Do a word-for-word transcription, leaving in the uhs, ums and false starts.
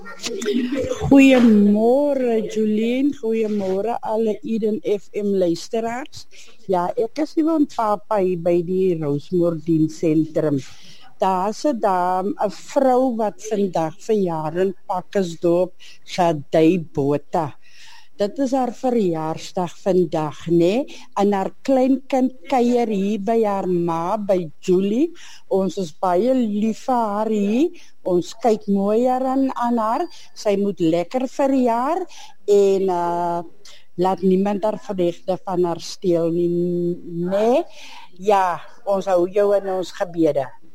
Goeiemôre Jolien, goeiemôre alle Eden F M luisteraars. Ja, ek is hier met papa hier by die Rosemore Diensentrum. Daar's 'n dame, 'n vrou wat vandag verjaar in Pakkesdorp, Shadai Botha. Dit is haar verjaarsdag vandag, né? Nee? En haar kleinkind kuier hier by haar ma, by Julie. Ons is baie lief vir haar hier. Ons kyk mooi aan, aan haar. Sy moet lekker verjaar en uh, laat niemand haar vreugde van haar steel nie, né? Nee? Ja, ons hou jou in ons gebede.